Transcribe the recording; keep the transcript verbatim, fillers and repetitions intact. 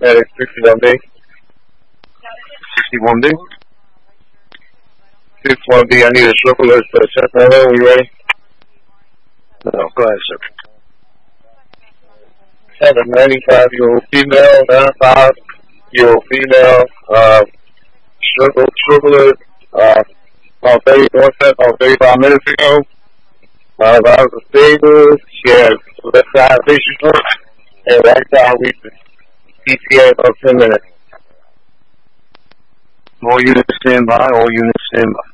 Medic sixty-one B. sixty-one B. sixty-one B, I need a stroke alert for the Sacramento. Are you ready? No, go ahead, sir. seven ninety-five, year old female, ninety-five, year old female, uh, stroke, stroke alert, uh, about thirty, about thirty-five minutes ago. Uh, I was stable. She has left side vision hurt, and right side weakness. P T A about ten minutes. All units stand by, all units stand by.